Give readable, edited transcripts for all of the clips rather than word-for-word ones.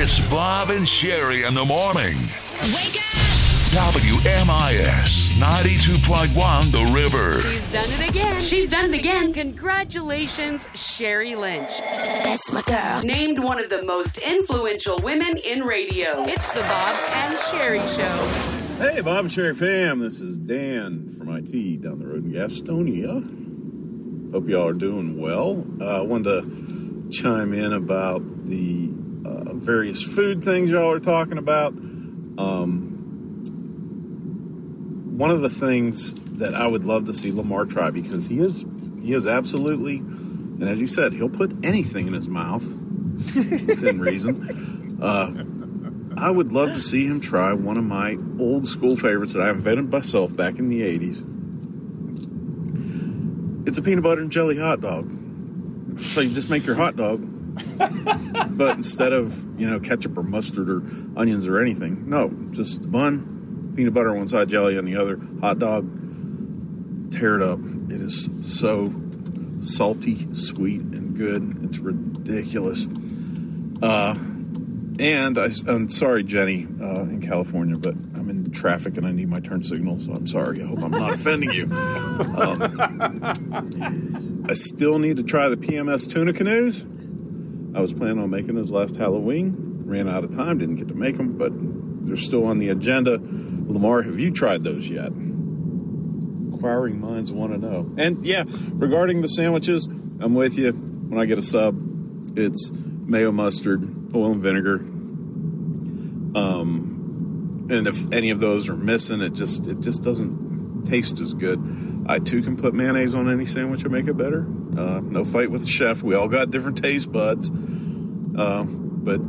It's Bob and Sherry in the morning. Wake up! WMIS 92.1 The River. She's done it again. She's done it again. Congratulations, Sherry Lynch. That's my girl. Named one of the most influential women in radio. It's the Bob and Sherry Show. Hey, Bob and Sherry fam. This is Dan from IT down the road in Gastonia. Hope y'all are doing well. I wanted to chime in about the various food things y'all are talking about. One of the things that I would love to see Lamar try, because he is absolutely, and as you said, he'll put anything in his mouth within reason. I would love to see him try one of my old school favorites that I invented myself back in the 80s. It's a peanut butter and jelly hot dog. So you just make your hot dog, but instead of, ketchup or mustard or onions or anything, no, just the bun, peanut butter on one side, jelly on the other, hot dog, tear it up. It is so salty, sweet, and good. It's ridiculous. And I'm sorry, Jenny, in California, but I'm in traffic and I need my turn signal, so I'm sorry. I hope I'm not offending you. I still need to try the PMS tuna canoes. I was planning on making those last Halloween. Ran out of time, didn't get to make them, but they're still on the agenda. Lamar, have you tried those yet? Inquiring minds want to know. And yeah, regarding the sandwiches, I'm with you. When I get a sub, it's mayo, mustard, oil, and vinegar. And if any of those are missing, it just doesn't taste as good. I too can put mayonnaise on any sandwich and make it better. No fight with the chef. We all got different taste buds. But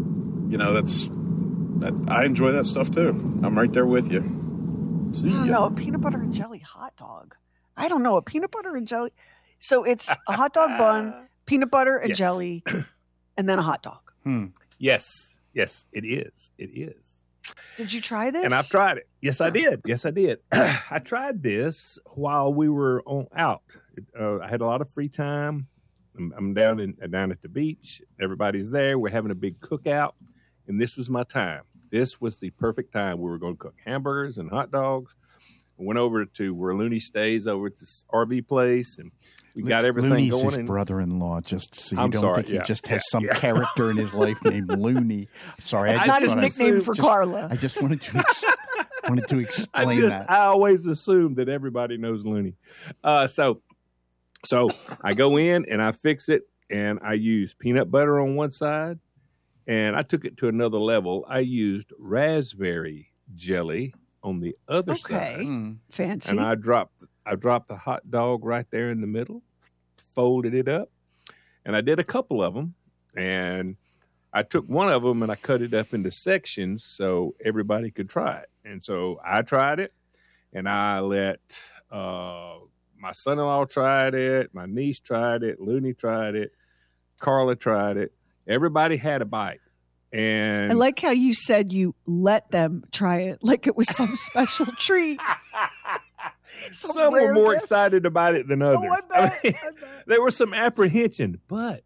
I enjoy that stuff too. I'm right there with you. See ya. I don't know, a peanut butter and jelly hot dog. I don't know, a peanut butter and jelly. So it's a hot dog bun, peanut butter and jelly, and then a hot dog. Yes, it is. It is. Did you try this? And I've tried it. Yes, I did. I tried this while we were out. I had a lot of free time. I'm down at the beach. Everybody's there. We're having a big cookout, and this was my time. This was the perfect time. We were going to cook hamburgers and hot dogs. I went over to where Looney stays over at this RV place, and we got everything Looney's going. His brother-in-law, just so you I'm don't sorry, think he just has some character in his life named Looney. Sorry, It's not his nickname for Carla. I just wanted to explain that. I always assume that everybody knows Looney. So I go in and I fix it, and I use peanut butter on one side, and I took it to another level. I used raspberry jelly on the other side. Fancy. And I dropped the hot dog right there in the middle, folded it up, and I did a couple of them. And I took one of them and I cut it up into sections so everybody could try it. And so I tried it, and I let my son-in-law tried it, my niece tried it, Looney tried it, Carla tried it. Everybody had a bite. And I like how you said you let them try it like it was some special treat. Some were more excited about it than others. Oh, I bet. There was some apprehension, but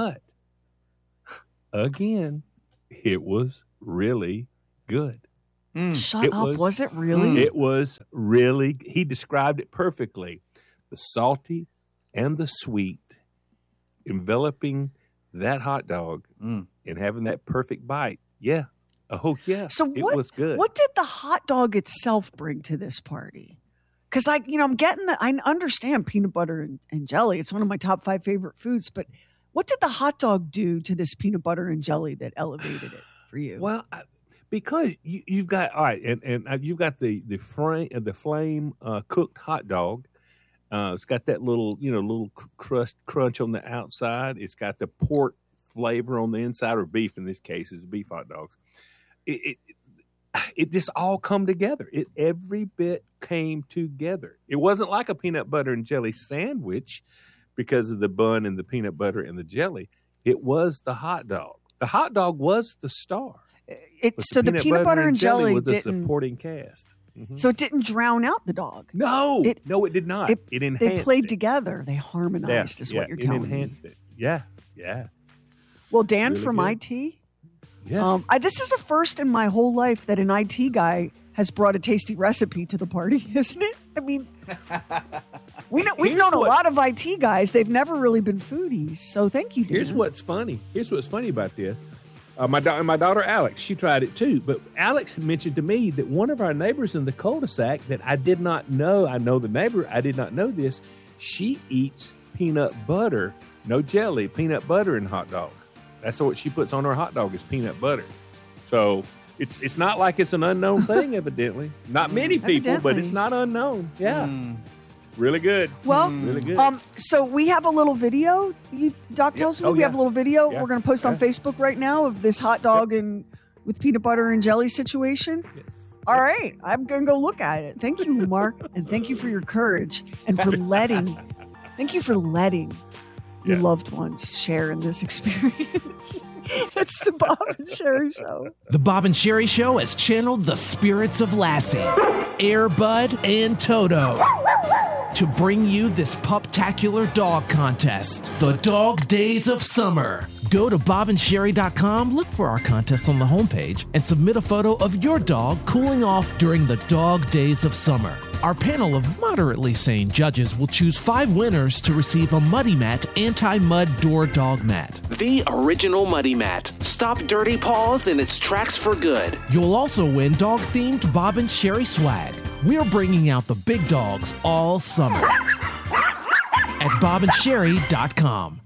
again, it was really good. Shut up. Was it really? It was really. He described it perfectly. The salty and the sweet enveloping that hot dog and having that perfect bite. Yeah. Oh, yeah. So it was good. What did the hot dog itself bring to this party? Because I understand peanut butter and jelly. It's one of my top 5 favorite foods. But what did the hot dog do to this peanut butter and jelly that elevated it for you? Well, because you've got and you've got the flame cooked hot dog. It's got that little crunch on the outside. It's got the pork flavor on the inside, or beef in this case. It's beef hot dogs. It just all come together. Every bit came together. It wasn't like a peanut butter and jelly sandwich because of the bun and the peanut butter and the jelly. It was the hot dog. The hot dog was the star. So the peanut butter and jelly was the didn't supporting cast. Mm-hmm. So it didn't drown out the dog. No, it did not. It enhanced They played it. together. They harmonized, is what you're telling me. It enhanced it. Yeah. Well, Dan Really from good. IT, Yes. This is a first in my whole life that an IT guy has brought a tasty recipe to the party, isn't it? I mean, we've known a lot of IT guys. They've never really been foodies. So thank you, Dan. Here's what's funny about this. My daughter Alex, she tried it too. But Alex mentioned to me that one of our neighbors in the cul-de-sac that I did not know, I know the neighbor, I did not know this, she eats peanut butter, no jelly, peanut butter in hot dog. That's what she puts on her hot dog is peanut butter. So it's not like it's an unknown thing, evidently. Not many people, but it's not unknown. Yeah. Really good. Well, really good. So we have a little video. Doc tells me we have a little video. Yeah. We're going to post on Facebook right now of this hot dog and with peanut butter and jelly situation. Yes. All right. I'm going to go look at it. Thank you, Lamar. And thank you for your courage and for letting your loved ones share in this experience. It's the Bob and Sherry Show. The Bob and Sherry Show has channeled the spirits of Lassie, Air Bud, and Toto to bring you this puptacular dog contest, the Dog Days of Summer. Go to bobandsherry.com, look for our contest on the homepage, and submit a photo of your dog cooling off during the Dog Days of Summer. Our panel of moderately sane judges will choose 5 winners to receive a Muddy Mat anti-mud door dog mat. The original Muddy Mat. Stop dirty paws in its tracks for good. You'll also win dog-themed Bob and Sherry swag. We're bringing out the big dogs all summer at bobandsherry.com.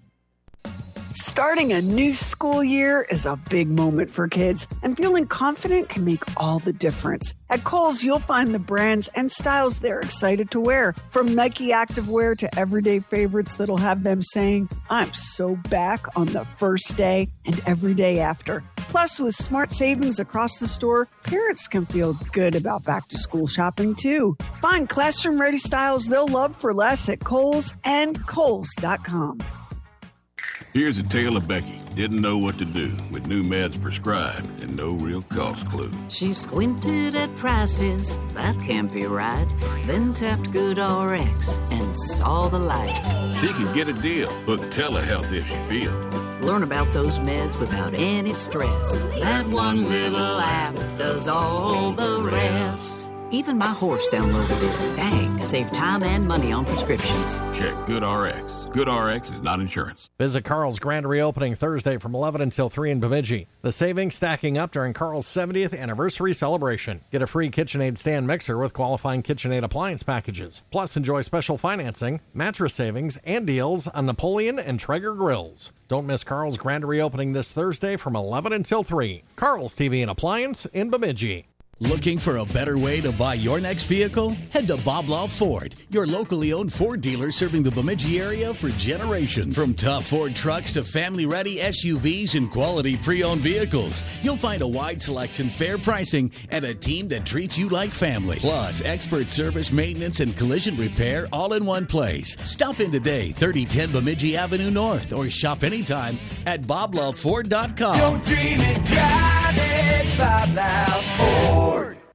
Starting a new school year is a big moment for kids, and feeling confident can make all the difference. At Kohl's, you'll find the brands and styles they're excited to wear, from Nike activewear to everyday favorites that'll have them saying, "I'm so back" on the first day and every day after. Plus, with smart savings across the store, parents can feel good about back-to-school shopping, too. Find classroom-ready styles they'll love for less at Kohl's and Kohl's.com. Here's a tale of Becky. Didn't know what to do with new meds prescribed and no real cost clue. She squinted at prices, that can't be right. Then tapped GoodRx and saw the light. She can get a deal. Book telehealth if she feels. Learn about those meds without any stress. That one little app does all the rest. Even my horse downloaded it. Dang, save time and money on prescriptions. Check GoodRx. GoodRx is not insurance. Visit Carl's grand reopening Thursday from 11 until 3 in Bemidji. The savings stacking up during Carl's 70th anniversary celebration. Get a free KitchenAid stand mixer with qualifying KitchenAid appliance packages. Plus, enjoy special financing, mattress savings, and deals on Napoleon and Traeger grills. Don't miss Carl's grand reopening this Thursday from 11 until 3. Carl's TV and Appliance in Bemidji. Looking for a better way to buy your next vehicle? Head to Bob Law Ford, your locally owned Ford dealer serving the Bemidji area for generations. From tough Ford trucks to family-ready SUVs and quality pre-owned vehicles, you'll find a wide selection, fair pricing, and a team that treats you like family. Plus, expert service, maintenance, and collision repair all in one place. Stop in today, 3010 Bemidji Avenue North, or shop anytime at BobLawFord.com. Don't dream it, drive it, Bob Law Ford.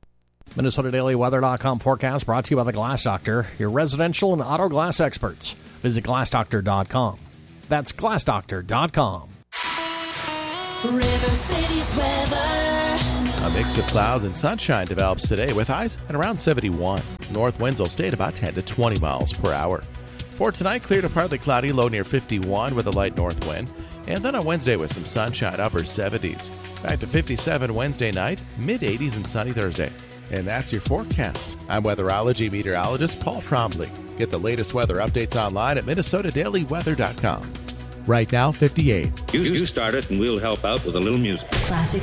MinnesotaDailyWeather.com forecast brought to you by the Glass Doctor, your residential and auto glass experts. Visit GlassDoctor.com. That's GlassDoctor.com. River City's weather. A mix of clouds and sunshine develops today with highs at around 71. North winds will stay at about 10 to 20 miles per hour. For tonight, clear to partly cloudy, low near 51 with a light north wind. And then on Wednesday with some sunshine, upper 70s. Back to 57 Wednesday night, mid-80s and sunny Thursday. And that's your forecast. I'm weatherology meteorologist Paul Trombley. Get the latest weather updates online at MinnesotaDailyWeather.com. Right now, 58. You start it and we'll help out with a little music. Classic.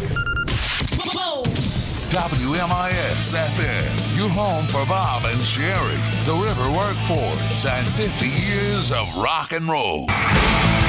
WMIS FM, your home for Bob and Sherry, the River Workforce, and 50 years of rock and roll.